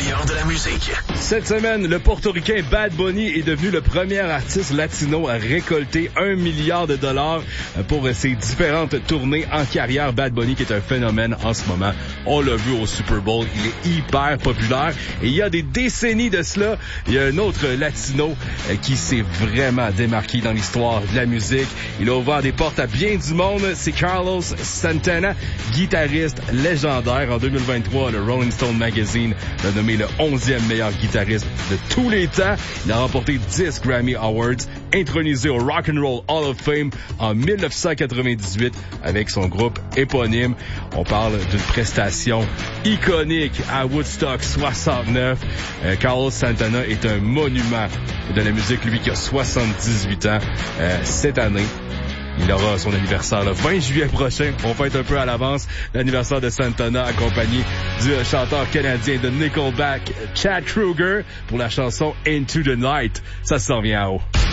meilleur de la musique. Cette semaine, le portoricain Bad Bunny est devenu le premier artiste latino à récolter $1 milliard pour ses différentes tournées en carrière. Bad Bunny qui est un phénomène en ce moment. On l'a vu au Super Bowl, il est hyper populaire. Et il y a des décennies de cela, il y a un autre latino qui s'est vraiment démarqué dans l'histoire de la musique. Il a ouvert des portes à bien du monde. C'est Carlos Santana, guitariste légendaire. En 2023, le Rolling Stone Magazine l'a nommé le 11e meilleur guitariste de tous les temps. Il a remporté 10 Grammy Awards, intronisé au Rock and Roll Hall of Fame en 1998 avec son groupe éponyme. On parle d'une prestation iconique à Woodstock 69. Carlos Santana est un monument de la musique, lui qui a 78 ans cette année. Il aura son anniversaire le 20 juillet prochain. On fête un peu à l'avance l'anniversaire de Santana, accompagné du chanteur canadien de Nickelback, Chad Kroeger, pour la chanson Into the Night. Ça s'en vient en haut.